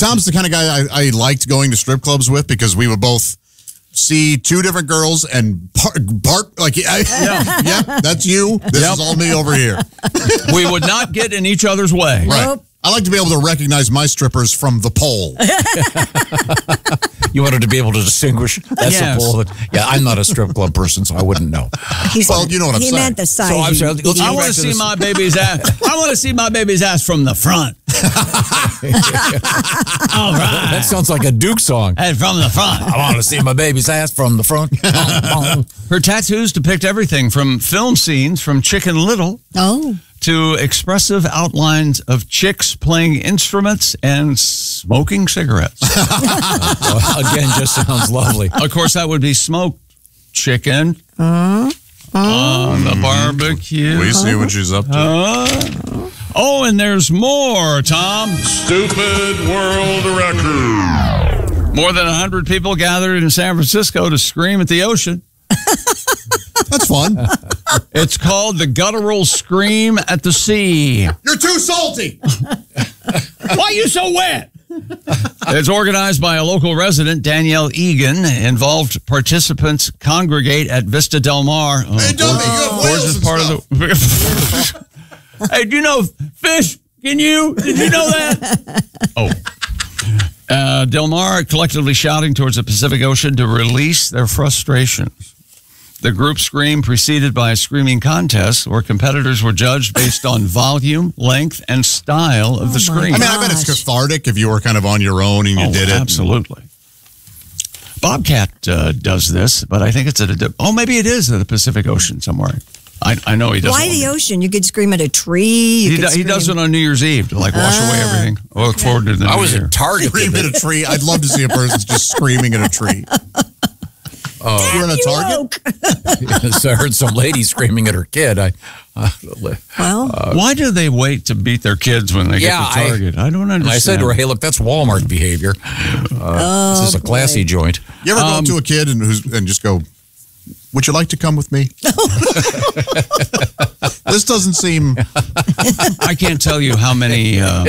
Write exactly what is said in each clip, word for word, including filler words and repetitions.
Tom's the kind of guy I, I liked going to strip clubs with because we would both see two different girls and bark, bark like, I, yeah. yeah, that's you. This yep. is all me over here. We would not get in each other's way. Right. Nope. I like to be able to recognize my strippers from the pole. You wanted to be able to distinguish. That's yes. the pole. That, yeah, I'm not a strip club person, so I wouldn't know. He's, well, you know what I'm he saying. He meant the size. So I'm saying, let's I go want back to to see this. my baby's ass. I want to see my baby's ass from the front. All right. That sounds like a Duke song. And from the front. I want to see my baby's ass from the front. Her tattoos depict everything from film scenes from Chicken Little Oh. to expressive outlines of chicks playing instruments and smoking cigarettes. Well, again, just sounds lovely. Of course, that would be smoked chicken Uh, uh, on the barbecue. We see what she's up to. Uh, oh, and there's more, Tom. Stupid world record. More than one hundred people gathered in San Francisco to scream at the ocean. That's fun. It's called the Guttural Scream at the Sea. You're too salty. Why are you so wet? It's organized by a local resident, Danielle Egan. Involved participants congregate at Vista Del Mar. Hey, dummy, you have whales and part of the. Hey, do you know fish? Can you? Did you know that? Oh. Uh, Del Mar collectively shouting towards the Pacific Ocean to release their frustrations. The group scream preceded by a screaming contest where competitors were judged based on volume, length, and style of Oh the scream. I mean, I bet it's cathartic if you were kind of on your own and you oh, did it. Absolutely. Bobcat uh, does this, but I think it's at a... Oh, maybe it is at the Pacific Ocean somewhere. I, I know he does. Why the ocean? You could scream at a tree. You He, could do, he does it on New Year's Eve to like wash Ah, away everything. I look forward to the I new was year. at Target. Scream at a tree. I'd love to see a person just screaming at a tree. Uh, You're in a You Target? woke. so I heard some lady screaming at her kid. I, uh, Well, Why do they wait to beat their kids when they Yeah, get to I- Target? I, don't understand. I said to her, hey, look, that's Walmart behavior. Uh, this is a classy boy. joint. You ever go Um, up to a kid and who's and just go, would you like to come with me? This doesn't seem... I can't tell you how many uh,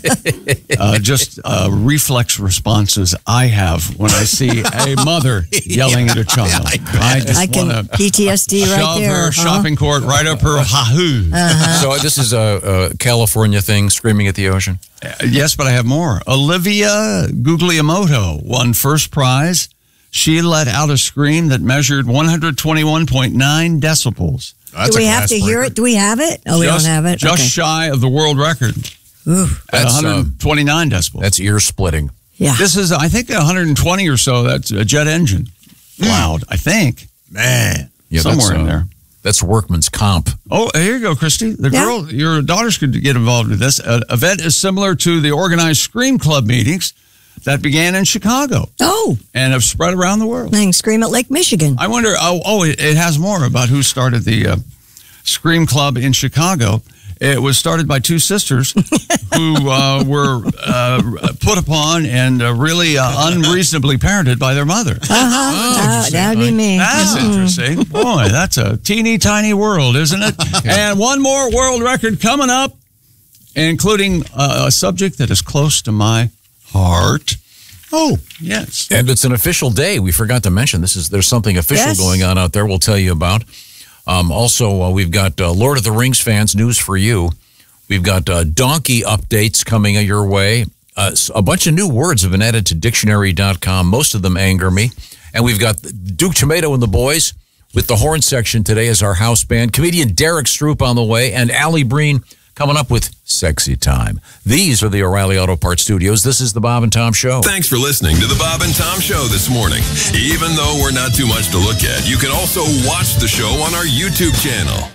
uh, just uh, reflex responses I have when I see a mother yelling at a child. I just I can want to P T S D right shove there. her huh? shopping cart right up her hahoo. So this is a, a California thing, screaming at the ocean. Uh, yes, but I have more. Olivia Guglielmoto won first prize. She let out a scream that measured one hundred twenty-one point nine decibels. That's Do we a have glass to hear breaker. it? Do we have it? Oh, we Just- don't have it? Just Okay. shy of the world record Ooh, at That's, one hundred twenty-nine decibels. That's ear splitting. yeah. This is, I think, one hundred twenty or so. That's a jet engine. Loud, I think. Man. Yeah, Somewhere that's, in uh, there. That's workman's comp. Oh, here you go, Christy. The Yeah. girl, your daughters could get involved with this. An event is similar to the organized Scream Club meetings that began in Chicago Oh, and have spread around the world. and scream at Lake Michigan. I wonder, oh, oh it, it has more about who started the uh, Scream Club in Chicago. It was started by two sisters who uh, were uh, put upon and uh, really uh, unreasonably parented by their mother. Uh-huh. Uh, that'd be me. That's interesting. Boy, that's a teeny tiny world, isn't it? And one more world record coming up, including uh, a subject that is close to my heart. Oh, Yes. And it's an official day. We forgot to mention this is there's something official Yes. going on out there. We'll tell you about. Um, also, uh, we've got uh, Lord of the Rings fans news for you. We've got uh, donkey updates coming your way. Uh, s- a bunch of new words have been added to dictionary dot com. Most of them anger me. And we've got Duke Tomato and the boys with the horn section today as our house band. Comedian Derek Stroop on the way, and Allie Breen coming up with Sexy Time. These are the O'Reilly Auto Parts Studios. This is the Bob and Tom Show. Thanks for listening to the Bob and Tom Show this morning. Even though we're not too much to look at, you can also watch the show on our YouTube channel.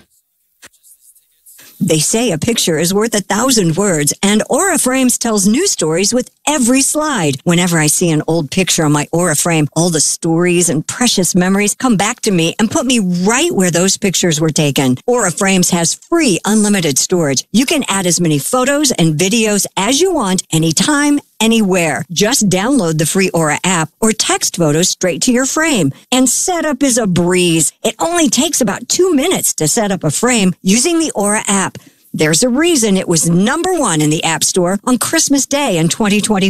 They say a picture is worth a thousand words, and Aura Frames tells new stories with every slide. Whenever I see an old picture on my Aura frame, all the stories and precious memories come back to me and put me right where those pictures were taken. Aura Frames has free unlimited storage. You can add as many photos and videos as you want anytime, anywhere. Just download the free Aura app or text photos straight to your frame. And setup is a breeze. It only takes about two minutes to set up a frame using the Aura app. There's a reason it was number one in the App Store on Christmas Day in twenty twenty.